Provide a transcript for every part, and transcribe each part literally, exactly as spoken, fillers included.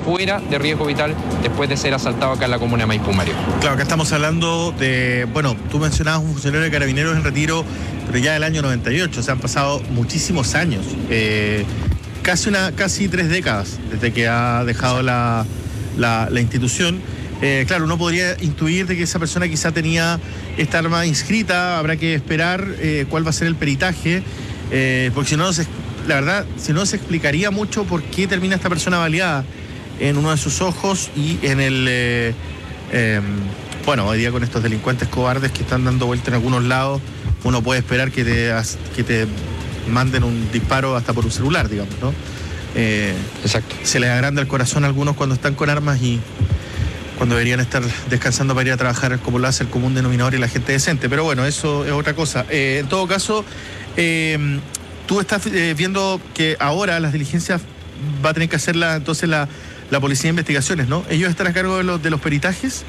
fuera de riesgo vital después de ser asaltado acá en la comuna de Maipú, Mario. Claro, acá estamos hablando de, bueno, tú mencionabas un funcionario de Carabineros en retiro, pero ya del año noventa y ocho, o sea, han pasado muchísimos años, eh, casi una, casi tres décadas desde que ha dejado la, la, la institución. Eh, claro, uno podría intuir de que esa persona quizá tenía esta arma inscrita, habrá que esperar eh, cuál va a ser el peritaje, eh, porque si no, se, la verdad, si no se explicaría mucho por qué termina esta persona baleada en uno de sus ojos y en el... Eh, eh, bueno, hoy día con estos delincuentes cobardes que están dando vuelta en algunos lados, uno puede esperar que te, que te manden un disparo hasta por un celular, digamos, ¿no? Eh, Exacto. Se les agranda el corazón a algunos cuando están con armas y cuando deberían estar descansando para ir a trabajar como lo hace el común denominador y la gente decente. Pero bueno, eso es otra cosa. Eh, en todo caso, eh, tú estás eh, viendo que ahora las diligencias va a tener que hacerla entonces la, la Policía de Investigaciones, ¿no? ¿Ellos están a cargo de los, de los peritajes?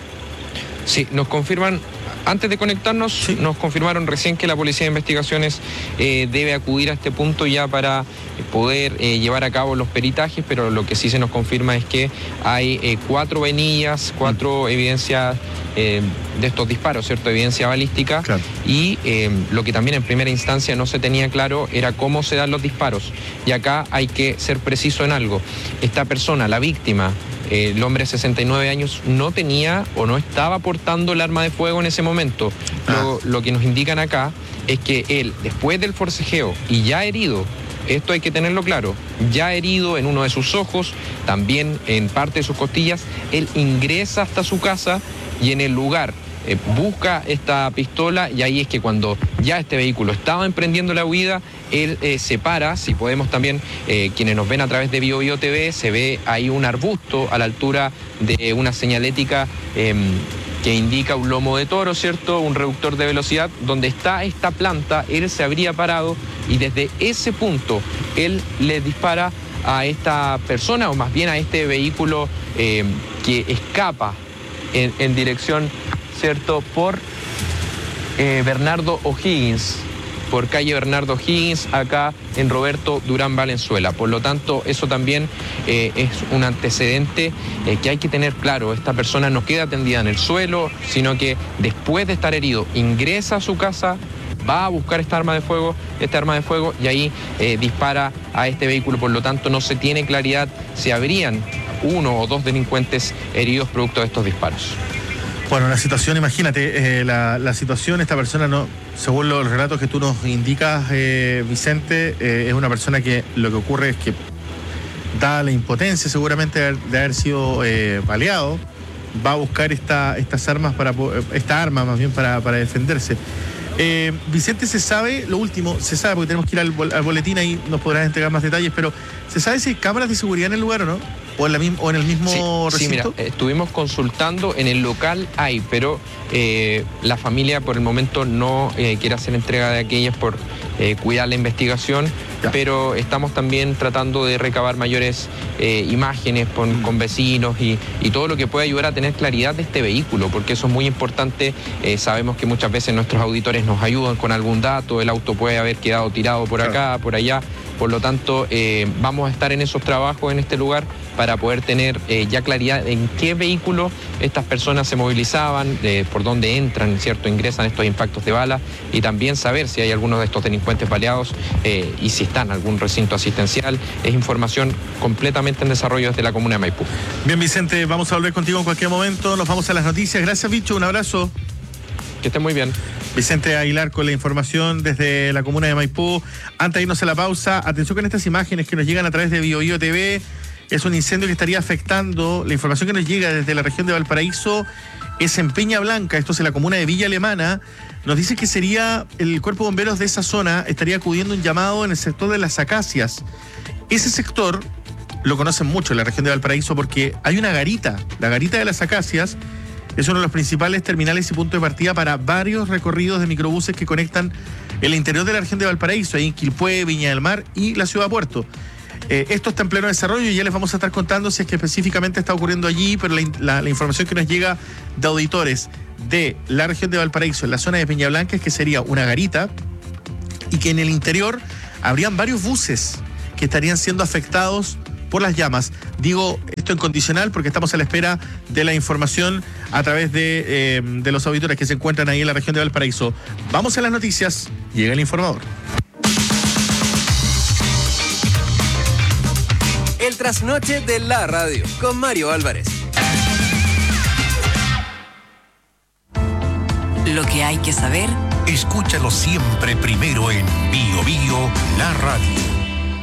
Sí, nos confirman, antes de conectarnos, sí. nos confirmaron recién que la Policía de Investigaciones eh, debe acudir a este punto ya para poder eh, llevar a cabo los peritajes, pero lo que sí se nos confirma es que hay eh, cuatro venillas, cuatro mm. evidencias eh, de estos disparos, ¿cierto? Evidencia balística. Claro. Y eh, lo que también en primera instancia no se tenía claro era cómo se dan los disparos. Y acá hay que ser preciso en algo. Esta persona, la víctima, Eh, el hombre de sesenta y nueve años, no tenía o no estaba portando el arma de fuego en ese momento. Ah. Lo, lo que nos indican acá es que él, después del forcejeo y ya herido, esto hay que tenerlo claro, ya herido en uno de sus ojos, también en parte de sus costillas, él ingresa hasta su casa y en el lugar eh, busca esta pistola, y ahí es que cuando ya este vehículo estaba emprendiendo la huida, él eh, se para. Si podemos también, eh, quienes nos ven a través de Bio Bio T V, se ve ahí un arbusto a la altura de una señalética eh, que indica un lomo de toro, ¿cierto? Un reductor de velocidad. Donde está esta planta, él se habría parado y desde ese punto él le dispara a esta persona, o más bien a este vehículo eh, que escapa en, en dirección, ¿cierto?, por eh, Bernardo O'Higgins, por calle Bernardo O'Higgins, acá en Roberto Durán Valenzuela. Por lo tanto, eso también eh, es un antecedente eh, que hay que tener claro. Esta persona no queda tendida en el suelo, sino que después de estar herido, ingresa a su casa, va a buscar esta arma de fuego, esta arma de fuego, y ahí eh, dispara a este vehículo. Por lo tanto, no se tiene claridad si habrían uno o dos delincuentes heridos producto de estos disparos. Bueno, la situación, imagínate, eh, la, la situación, esta persona, no, según los relatos que tú nos indicas, eh, Vicente, eh, es una persona que lo que ocurre es que da la impotencia seguramente de haber, de haber sido eh, baleado, va a buscar esta, estas armas, para esta arma más bien para, para defenderse. Eh, Vicente, ¿se sabe, lo último, se sabe, porque tenemos que ir al, al boletín, ahí nos podrás entregar más detalles, pero ¿se sabe si hay cámaras de seguridad en el lugar o no? ¿O en, la, o en el mismo sí, recinto? Sí, mira, estuvimos consultando, en el local hay, pero eh, la familia por el momento no eh, quiere hacer entrega de aquellas por eh, cuidar la investigación, ya. Pero estamos también tratando de recabar mayores eh, imágenes con, mm. con vecinos y, y todo lo que pueda ayudar a tener claridad de este vehículo, porque eso es muy importante. Eh, sabemos que muchas veces nuestros auditores nos ayudan con algún dato, el auto puede haber quedado tirado por acá, claro. por allá. Por lo tanto, eh, vamos a estar en esos trabajos en este lugar para poder tener eh, ya claridad en qué vehículo estas personas se movilizaban, eh, por dónde entran, ¿cierto? Ingresan estos impactos de bala, y también saber si hay algunos de estos delincuentes baleados eh, y si están en algún recinto asistencial. Es información completamente en desarrollo desde la comuna de Maipú. Bien, Vicente, vamos a volver contigo en cualquier momento. Nos vamos a las noticias. Gracias, Bicho. Un abrazo. Que esté muy bien. Vicente Aguilar con la información desde la comuna de Maipú. Antes de irnos a la pausa, atención con estas imágenes que nos llegan a través de Bio Bio T V. Es un incendio que estaría afectando. La información que nos llega desde la región de Valparaíso es en Peña Blanca, esto es en la comuna de Villa Alemana. Nos dice que sería el cuerpo de bomberos de esa zona, estaría acudiendo un llamado en el sector de las Acacias. Ese sector lo conocen mucho en la región de Valparaíso porque hay una garita, la garita de las Acacias. Es uno de los principales terminales y puntos de partida para varios recorridos de microbuses que conectan el interior de la región de Valparaíso, ahí en Quilpué, Viña del Mar y la ciudad de Puerto. Eh, esto está en pleno desarrollo y ya les vamos a estar contando si es que específicamente está ocurriendo allí, pero la, la, la información que nos llega de auditores de la región de Valparaíso, en la zona de Peña Blanca, es que sería una garita y que en el interior habrían varios buses que estarían siendo afectados por las llamas. Digo esto en condicional porque estamos a la espera de la información a través de, eh, de los auditores que se encuentran ahí en la región de Valparaíso. Vamos a las noticias. Llega el informador. El trasnoche de la radio con Mario Álvarez. Lo que hay que saber. Escúchalo siempre primero en Bio Bio, la radio.